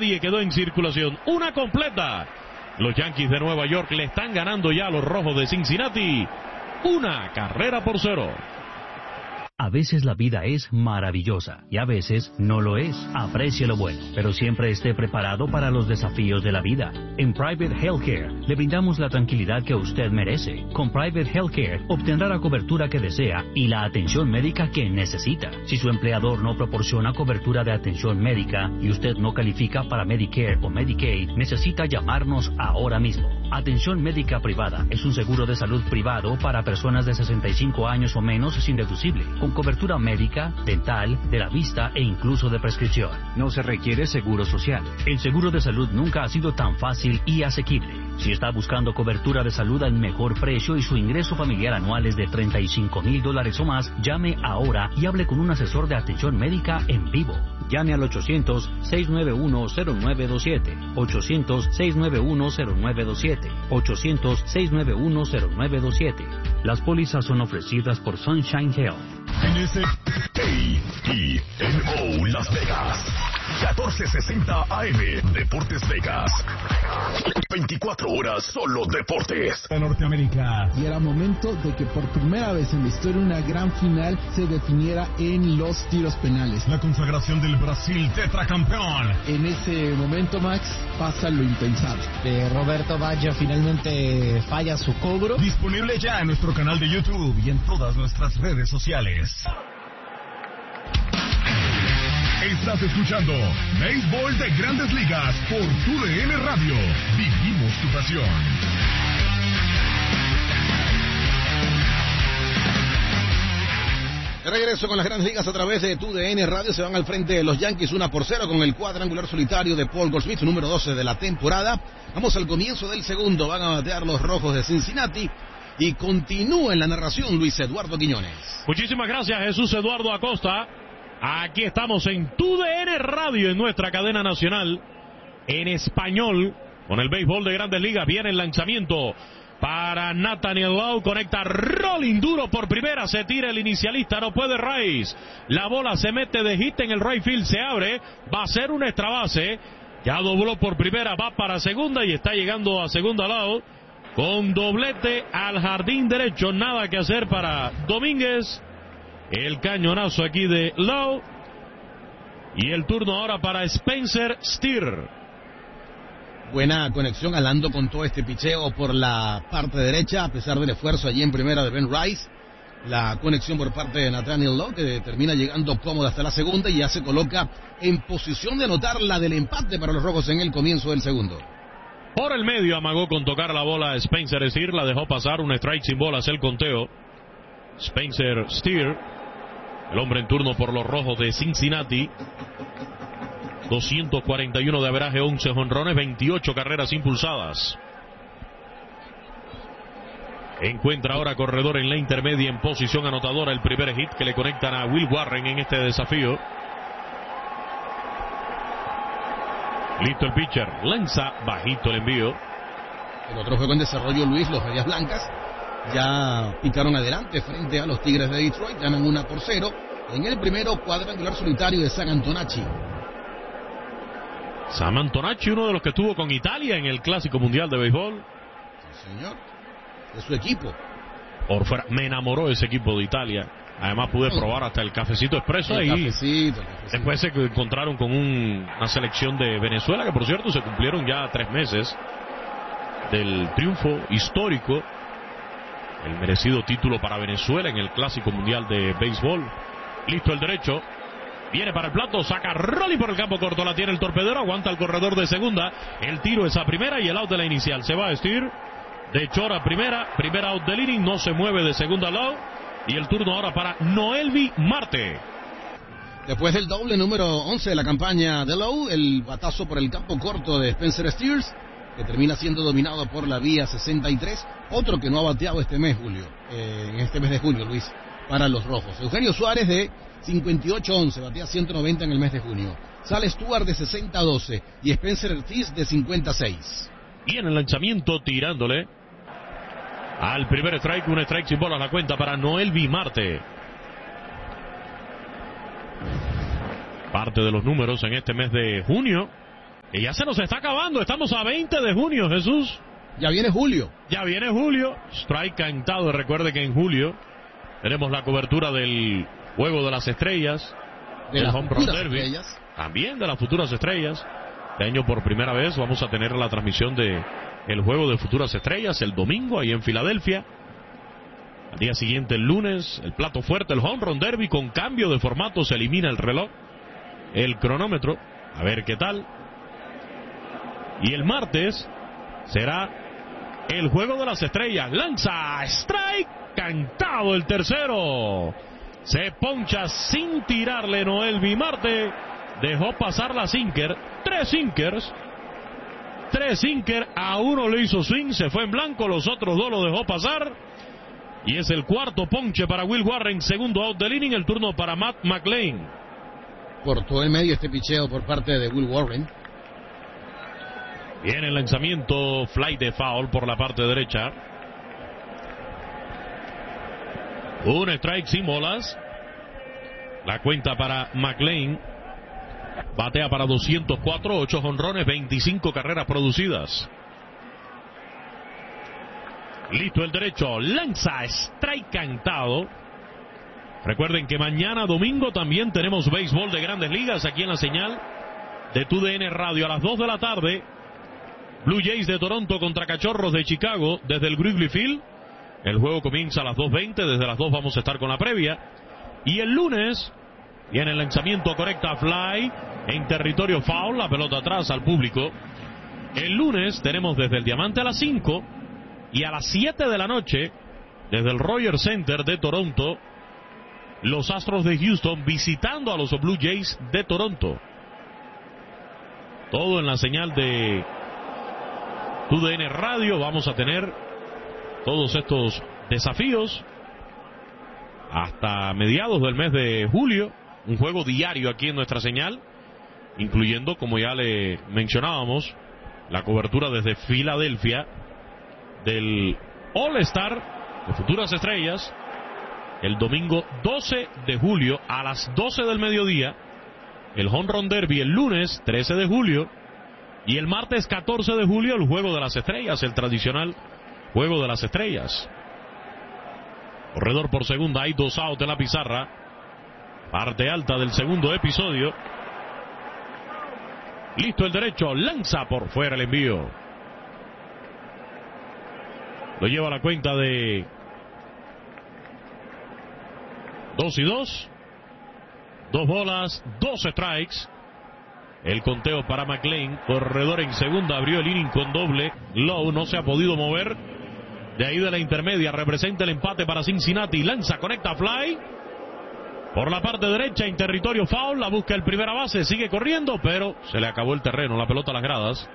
nadie quedó en circulación. Una completa. Los Yankees de Nueva York le están ganando ya a los Rojos de Cincinnati 1-0. A veces la vida es maravillosa y a veces no lo es. Aprecie lo bueno, pero siempre esté preparado para los desafíos de la vida. En Private Healthcare le brindamos la tranquilidad que usted merece. Con Private Healthcare obtendrá la cobertura que desea y la atención médica que necesita. Si su empleador no proporciona cobertura de atención médica y usted no califica para Medicare o Medicaid, necesita llamarnos ahora mismo. Atención médica privada es un seguro de salud privado para personas de 65 años o menos sin deducible, con cobertura médica, dental, de la vista e incluso de prescripción. No se requiere seguro social. El seguro de salud nunca ha sido tan fácil y asequible. Si está buscando cobertura de salud al mejor precio y su ingreso familiar anual es de $35,000 o más, llame ahora y hable con un asesor de atención médica en vivo. Llame al 800-691-0927, 800-691-0927, 800-691-0927. Las pólizas son ofrecidas por Sunshine Health. NSAENO Las Vegas, 1460 AM, Deportes Vegas. 24 horas solo deportes. De Norteamérica. Y era momento de que por primera vez en la historia una gran final se definiera en los tiros penales. La consagración del Brasil tetracampeón. En ese momento, Max, pasa lo impensable. Roberto Baggio finalmente falla su cobro. Disponible ya en nuestro canal de YouTube y en todas nuestras redes sociales. Estás escuchando Béisbol de Grandes Ligas por TUDN Radio. Vivimos tu pasión. De regreso con las Grandes Ligas a través de TUDN Radio. Se van al frente de los Yankees 1-0 con el cuadrangular solitario de Paul Goldschmidt, número 12 de la temporada. Vamos al comienzo del segundo. Van a batear los Rojos de Cincinnati. Y continúa en la narración Luis Eduardo Quiñones. Muchísimas gracias, Jesús Eduardo Acosta. Aquí estamos en TUDN Radio, en nuestra cadena nacional, en español, con el béisbol de Grandes Ligas. Viene el lanzamiento para Nathaniel Lowe, conecta rolling duro por primera, se tira el inicialista, no puede Rice. La bola se mete de hit en el right field, se abre, va a ser una extra base. Ya dobló por primera, va para segunda y está llegando a segunda Lowe. Con doblete al jardín derecho, nada que hacer para Domínguez. El cañonazo aquí de Lowe. Y el turno ahora para Spencer Steer. Buena conexión, Alando con todo este picheo por la parte derecha, a pesar del esfuerzo allí en primera de Ben Rice. La conexión por parte de Nathaniel Lowe, que termina llegando cómoda hasta la segunda y ya se coloca en posición de anotar la del empate para los Rojos en el comienzo del segundo. Por el medio amagó con tocar la bola Spencer Steer, la dejó pasar, un strike sin bolas, el conteo. Spencer Steer, el hombre en turno por los Rojos de Cincinnati. 241 de averaje, 11 jonrones, 28 carreras impulsadas. Encuentra ahora corredor en la intermedia en posición anotadora, el primer hit que le conectan a Will Warren en este desafío. Listo el pitcher, lanza bajito el envío. El otro juego en desarrollo, Luis, los Medias Blancas ya picaron adelante frente a los Tigres de Detroit, ganan 1-0 en el primero cuadrangular solitario de Sam Antonacci. Sam Antonacci, uno de los que estuvo con Italia en el Clásico Mundial de Béisbol. Sí, señor, de su equipo. Por fuera, me enamoró ese equipo de Italia. Además pude probar hasta el cafecito expreso y después se encontraron con una selección de Venezuela, que por cierto se cumplieron ya 3 meses del triunfo histórico, el merecido título para Venezuela en el Clásico Mundial de Béisbol. Listo el derecho, viene para el plato, saca Rolly por el campo corto, la tiene el torpedero, aguanta el corredor de segunda, el tiro es a primera y el out de la inicial. Se va a Steer de Chora a primera out del inning, no se mueve de segunda al lado. Y el turno ahora para Noelvi Marte. Después del doble número 11 de la campaña de Lowe, el batazo por el campo corto de Spencer Steers, que termina siendo dominado por la vía 63. Otro que no ha bateado este mes, Julio, en este mes de junio, Luis, para los Rojos. Eugenio Suárez de 58-11, batea 190 en el mes de junio. Sale Stuart de 60-12 y Spencer Steers de 56. Y en el lanzamiento tirándole al primer strike, un strike sin bolas, la cuenta para Noelvi Marte. Parte de los números en este mes de junio. Y ya se nos está acabando, estamos a 20 de junio, Jesús. Ya viene julio. Ya viene julio, strike cantado. Recuerde que en julio tenemos la cobertura del Juego de las Estrellas, del Home Run Derby, también de las futuras estrellas. Este año por primera vez vamos a tener la transmisión de el Juego de Futuras Estrellas el domingo ahí en Filadelfia. Al día siguiente, el lunes, el plato fuerte, el Home Run Derby con cambio de formato, se elimina el reloj, el cronómetro, a ver qué tal. Y el martes será el Juego de las Estrellas. Lanza, strike, cantado el tercero. Se poncha sin tirarle Noel Marte. Dejó pasar la sinker. 3 sinker. A uno le hizo swing, se fue en blanco. Los otros 2 lo dejó pasar. Y es el cuarto ponche para Will Warren. Segundo out del inning. El turno para Matt McLain. Cortó el medio este picheo por parte de Will Warren. Viene el lanzamiento, fly de foul por la parte derecha. Un strike sin bolas. La cuenta para McLain. Batea para 204, 8 jonrones, 25 carreras producidas. Listo el derecho, lanza, strike cantado. Recuerden que mañana domingo también tenemos béisbol de Grandes Ligas aquí en la señal de TUDN Radio a las 2 de la tarde. Blue Jays de Toronto contra Cachorros de Chicago desde el Wrigley Field. El juego comienza a las 2:20, desde las 2 vamos a estar con la previa. Y el lunes viene el lanzamiento correcta, fly en territorio foul, la pelota atrás al público. El lunes tenemos desde el Diamante a las 5 y a las 7 de la noche desde el Rogers Center de Toronto, los Astros de Houston visitando a los Blue Jays de Toronto. Todo en la señal de TUDN Radio. Vamos a tener todos estos desafíos hasta mediados del mes de julio. Un juego diario aquí en nuestra señal, incluyendo, como ya le mencionábamos, la cobertura desde Filadelfia del All-Star de Futuras Estrellas el domingo 12 de julio a las 12 del mediodía. El Home Run Derby el lunes 13 de julio. Y el martes 14 de julio el Juego de las Estrellas, el tradicional Juego de las Estrellas. Corredor por segunda, hay 2 outs en la pizarra. Parte alta del segundo episodio. Listo el derecho, lanza por fuera el envío. Lo lleva a la cuenta de 2-2. 2 bolas, 2 strikes. El conteo para McLain. Corredor en segunda, abrió el inning con doble. Lowe no se ha podido mover de ahí de la intermedia. Representa el empate para Cincinnati. Lanza, conecta, fly por la parte derecha en territorio foul. La busca el primera base, sigue corriendo, pero se le acabó el terreno, la pelota a las gradas.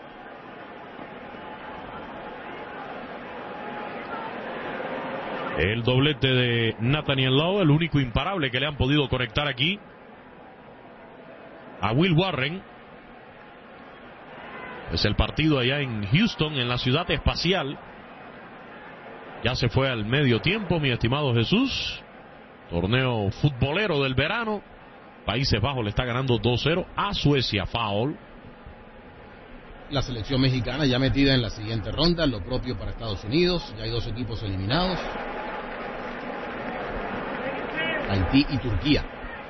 El doblete de Nathaniel Lowe, el único imparable que le han podido conectar aquí a Will Warren. Es el partido allá en Houston, en la ciudad espacial. Ya se fue al medio tiempo, mi estimado Jesús. Torneo futbolero del verano. Países Bajos le está ganando 2-0 a Suecia, foul. La selección mexicana ya metida en la siguiente ronda, lo propio para Estados Unidos. Ya hay 2 equipos eliminados: Haití y Turquía.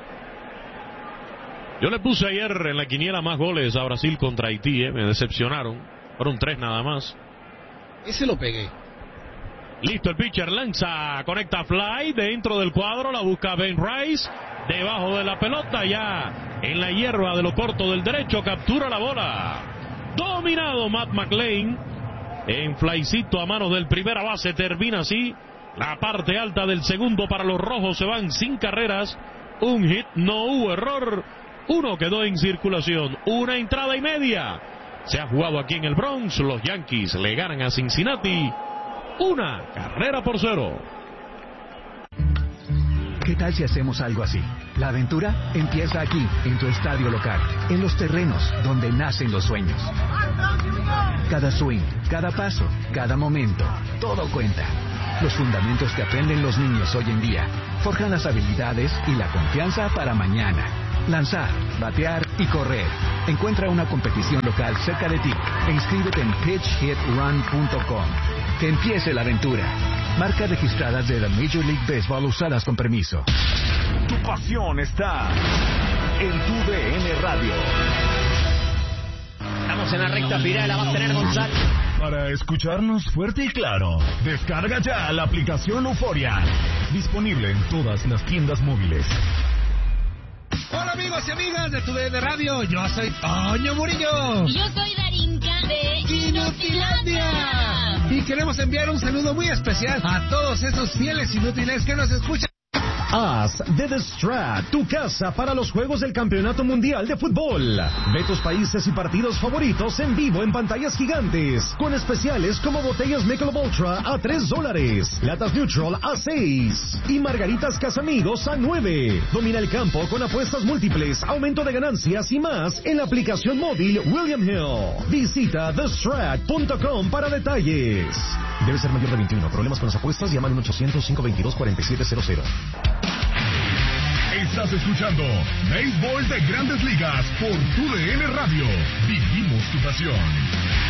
Yo le puse ayer en la quiniela más goles a Brasil contra Haití, me decepcionaron. Fueron 3 nada más. Ese lo pegué. Listo el pitcher, lanza, conecta fly dentro del cuadro, la busca Ben Rice, debajo de la pelota, ya en la hierba de lo corto del derecho, captura la bola. Dominado Matt McLain en flycito a manos del primera base. Termina así la parte alta del segundo para los rojos. Se van sin carreras, un hit, no hubo error, uno quedó en circulación, 1 entrada y media. Se ha jugado aquí en el Bronx. Los Yankees le ganan a Cincinnati 1-0. ¿Qué tal si hacemos algo así? La aventura empieza aquí, en tu estadio local, en los terrenos donde nacen los sueños. Cada swing, cada paso, cada momento, todo cuenta. Los fundamentos que aprenden los niños hoy en día forjan las habilidades y la confianza para mañana. Lanzar, batear y correr. Encuentra una competición local cerca de ti e inscríbete en pitchhitrun.com. Que empiece la aventura. Marca registrada de la Major League Baseball usadas con permiso. Tu pasión está en tu DN Radio. Estamos en la recta final, la va a tener González. Para escucharnos fuerte y claro, descarga ya la aplicación Euforia. Disponible en todas las tiendas móviles. Hola amigos y amigas de tu DN Radio, yo soy Toño Murillo. Y yo soy Darinka de Inutilandia. Y queremos enviar un saludo muy especial a todos esos fieles inútiles que nos escuchan. Haz de The Strat tu casa para los Juegos del Campeonato Mundial de Fútbol. Ve tus países y partidos favoritos en vivo en pantallas gigantes, con especiales como botellas Michelob Ultra a $3, latas Neutral a $6 y margaritas Casamigos a $9. Domina el campo con apuestas múltiples, aumento de ganancias y más en la aplicación móvil William Hill. Visita thestrat.com para detalles. Debe ser mayor de 21. Problemas con las apuestas, llaman al 800-522-4700. Estás escuchando Béisbol de Grandes Ligas por tu DN Radio. Vivimos tu pasión.